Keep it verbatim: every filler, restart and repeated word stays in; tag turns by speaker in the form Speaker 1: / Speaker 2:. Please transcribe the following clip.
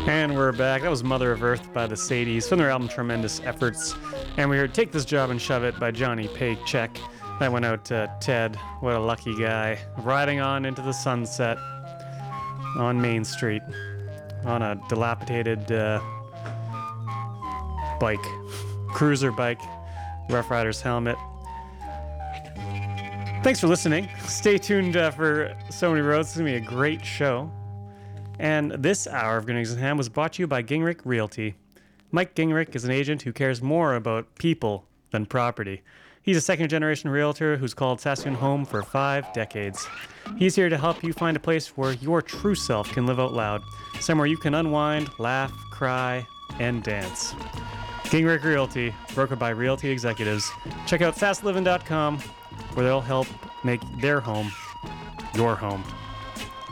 Speaker 1: And we're back. That was Mother of Earth by the Sadies from their album Tremendous Efforts. And we heard Take This Job and Shove It by Johnny Paycheck. That went out to Ted. What a lucky guy. Riding on into the sunset on Main Street on a dilapidated uh, bike. Cruiser bike. Rough Rider's helmet. Thanks for listening. Stay tuned uh, for So Many Roads. It's going to be a great show. And this hour of Goodnings and Ham was brought to you by Gingrich Realty. Mike Gingrich is an agent who cares more about people than property. He's a second-generation realtor who's called Saskatoon home for five decades. He's here to help you find a place where your true self can live out loud, somewhere you can unwind, laugh, cry, and dance. Gingrich Realty, brokered by Realty Executives. Check out fast living dot com, where they'll help make their home your home.